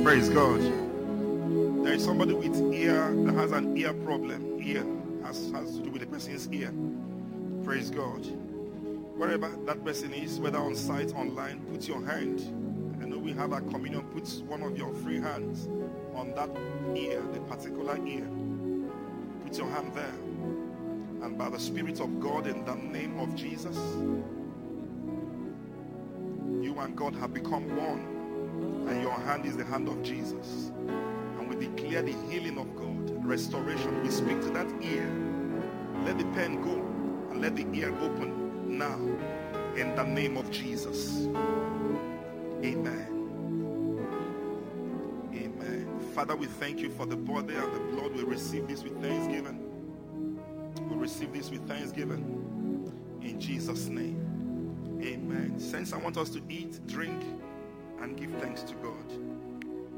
Praise God. There is somebody with ear that has an ear problem. Ear has to do with the person's ear. Praise God. Wherever that person is, whether on site, online, put your hand. I know we have a communion. Put one of your free hands on that ear, the particular ear. Put your hand there. And by the Spirit of God, in the name of Jesus, you and God have become one. And your hand is the hand of Jesus. And we declare the healing of God, restoration. We speak to that ear. Let the pen go and let the ear open now in the name of Jesus. Amen. Amen. Father, we thank you for the body and the blood. We receive this with thanksgiving. We receive this with thanksgiving in Jesus' name. Amen. Since I want us to eat, drink, and give thanks to God.